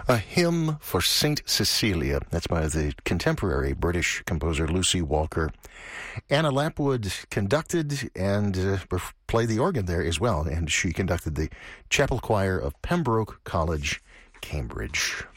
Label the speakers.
Speaker 1: A Hymn for St. Cecilia. That's by the contemporary British composer Lucy Walker. Anna Lapwood conducted and played the organ there as well, and she conducted the chapel choir of Pembroke College, Cambridge.